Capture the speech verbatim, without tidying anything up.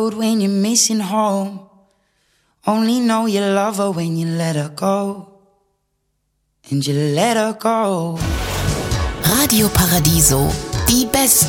When you're missing home, only know you love her when you let her go. And you let her go. Radio Paradiso, die besten